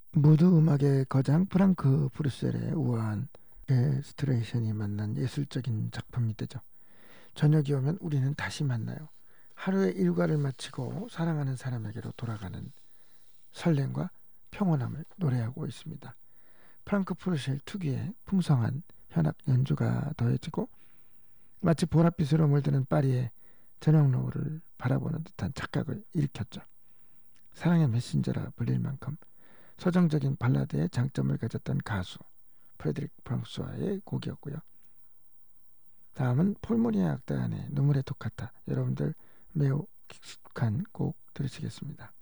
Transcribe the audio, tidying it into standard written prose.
무드 음악의 거장 프랑크 프루셀의 우아한 orchestration이 만난 예술적인 작품이 되죠. 저녁이 오면 우리는 다시 만나요. 하루의 일과를 마치고 사랑하는 사람에게로 돌아가는 설렘과 평온함을 노래하고 있습니다. 프랑크 프루셀 특유의 풍성한 현악 연주가 더해지고 마치 보랏빛으로 물드는 파리의 저녁 노을을 바라보는 듯한 착각을 일으켰죠. 사랑의 메신저라 불릴 만큼 서정적인 발라드의 장점을 가졌던 가수 프레드릭 프랑스와의 곡이었고요. 다음은 폴모리아 악단의 눈물의 토카타, 여러분들 매우 익숙한 곡 들으시겠습니다.